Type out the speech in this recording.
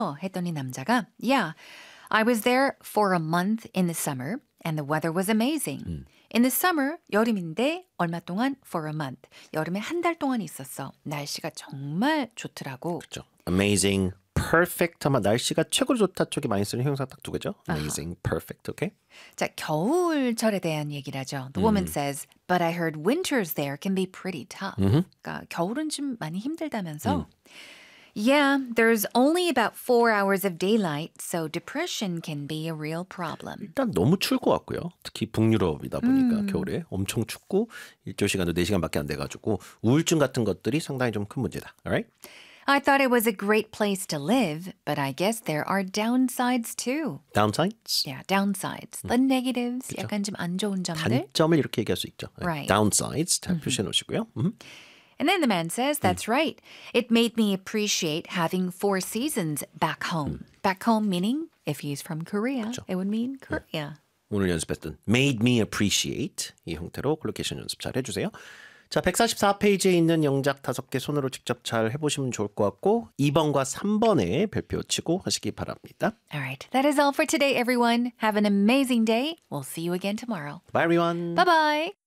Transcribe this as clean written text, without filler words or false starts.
했더니 남자가 Yeah, I was there for a month in the summer and the weather was amazing. In the summer, 여름인데 얼마 동안 for a month. 여름에 한 달 동안 있었어. 날씨가 정말 좋더라고. 그렇죠. Amazing, perfect 하면 날씨가 최고로 좋다 쪽에 많이 쓰는 형용사 딱 두 개죠. Amazing, perfect, okay? 자, 겨울철에 대한 얘기를 하죠. The woman says, but I heard winters there can be pretty tough. 그러니까 겨울은 좀 많이 힘들다면서. Yeah, there's only about 4 hours of daylight, so depression can be a real problem. 일단 너무 추울 것 같고요. 특히 북유럽이다 보니까 겨울에 엄청 춥고 일조 시간도 4시간밖에 안 돼가지고 우울증 같은 것들이 상당히 좀 큰 문제다. Alright? I thought it was a great place to live, but I guess there are downsides too. Downsides? Yeah, downsides. The negatives, 약간 좀 안 좋은 점들. 단점을 이렇게 얘기할 수 있죠. Right. Downsides 잘 표시해 놓으시고요. And then the man says, that's right. It made me appreciate having 4 seasons back home. Back home meaning, if he's from Korea, it would mean Korea. 오늘 연습했던 made me appreciate 이 형태로 콜로케이션 연습 잘 해주세요. 자, 144페이지에 있는 영작 5개 손으로 직접 잘 해보시면 좋을 것 같고 2번과 3번에 별표 치고 하시기 바랍니다. All right, that is all for today, everyone. Have an amazing day. We'll see you again tomorrow. Bye, everyone. Bye-bye.